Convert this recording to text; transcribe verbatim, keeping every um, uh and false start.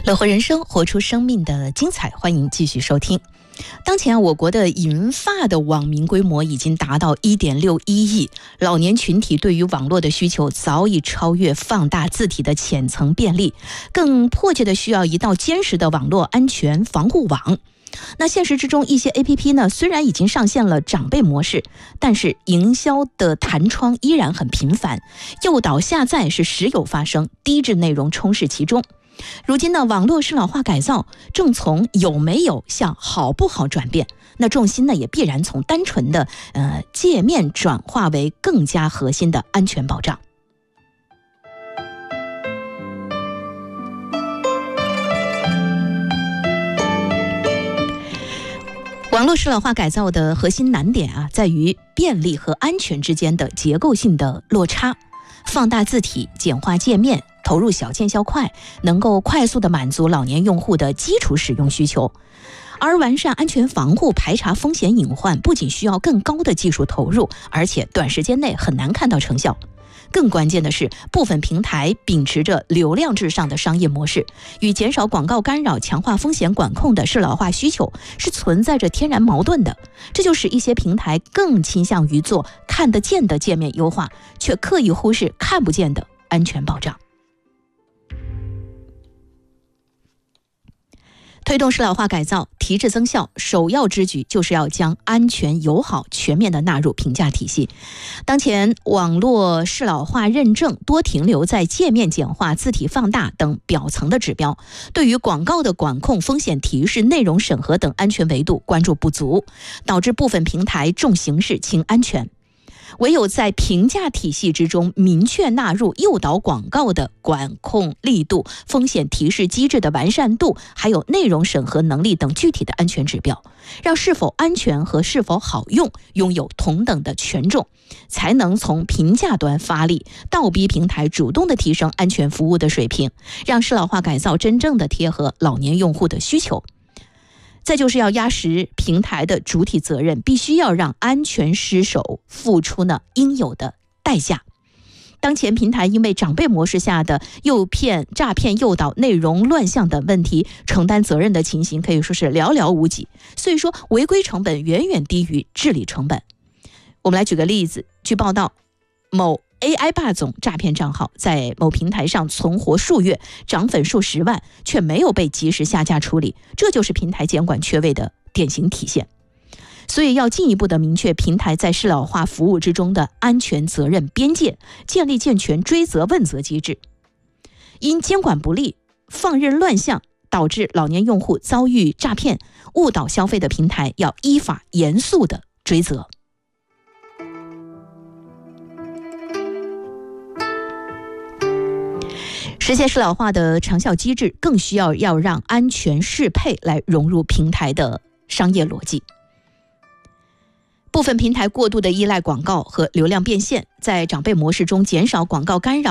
乐活人生，活出生命的精彩，欢迎继续收听。当前我国的银发的网民规模已经达到 一点六一亿，老年群体对于网络的需求早已超越放大字体的浅层便利，更迫切的需要一道坚实的网络安全防护网。那现实之中，一些 A P P 呢，虽然已经上线了长辈模式，但是营销的弹窗依然很频繁，诱导下载是时有发生，低质内容充斥其中。如今呢，网络适老化改造正从有没有向好不好转变，那重心呢也必然从单纯的呃界面转化为更加核心的安全保障。网络适老化改造的核心难点啊，在于便利和安全之间的结构性的落差。放大字体，简化界面，投入小见效快，能够快速地满足老年用户的基础使用需求。而完善安全防护，排查风险隐患，不仅需要更高的技术投入，而且短时间内很难看到成效。更关键的是，部分平台秉持着流量至上的商业模式，与减少广告干扰、强化风险管控的适老化需求是存在着天然矛盾的。这就使一些平台更倾向于做看得见的界面优化，却刻意忽视看不见的安全保障。推动适老化改造、提质增效，首要之举就是要将安全友好全面的纳入评价体系。当前网络适老化认证多停留在界面简化、字体放大等表层的指标，对于广告的管控、风险提示、内容审核等安全维度关注不足，导致部分平台重形式轻安全。唯有在评价体系之中明确纳入诱导广告的管控力度、风险提示机制的完善度，还有内容审核能力等具体的安全指标，让是否安全和是否好用拥有同等的权重，才能从评价端发力，倒逼平台主动的提升安全服务的水平，让适老化改造真正的贴合老年用户的需求。再就是要压实平台的主体责任，必须要让安全失守付出呢应有的代价。当前平台因为长辈模式下的诱骗、诈骗、诱导、内容乱象等问题，承担责任的情形可以说是寥寥无几，所以说违规成本远远低于治理成本。我们来举个例子，据报道，某A I 霸总诈骗账号在某平台上存活数月，涨粉数十万，却没有被及时下架处理，这就是平台监管缺位的典型体现。所以要进一步的明确平台在适老化服务之中的安全责任边界，建立健全追责问责机制。因监管不力、放任乱象导致老年用户遭遇诈骗、误导消费的平台，要依法严肃的追责。实现适老化的长效机制，更需要要让安全适配来融入平台的商业逻辑。部分平台过度的依赖广告和流量变现，在长辈模式中减少广告干扰，